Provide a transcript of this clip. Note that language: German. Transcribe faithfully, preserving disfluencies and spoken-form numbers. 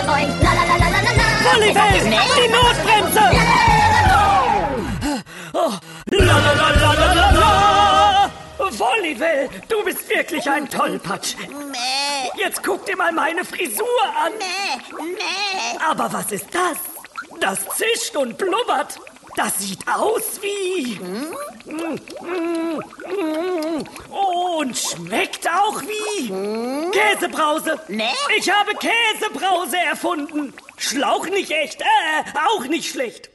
Oink, la la la la la la. Volleyball, die Notbremse! Oh, la la la la la la la! Volleyball, du bist wirklich ein Tollpatsch. Mäh, Jetzt guck dir mal meine Frisur an. mäh, mäh. Aber was ist das? Das zischt und blubbert. Das sieht aus wie... Und schmeckt auch wie... Käsebrause. Nee. Ich habe Käsebrause erfunden. Schlauch nicht echt, äh, auch nicht schlecht.